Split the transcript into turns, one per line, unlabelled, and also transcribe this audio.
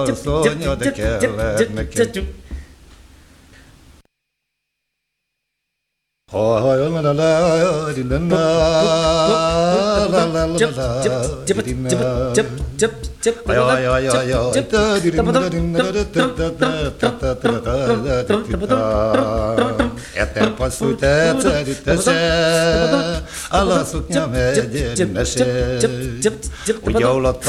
Szólja, de kellett neked. Te passzú tetszedítese, alla szoknya megy, nese. Ugye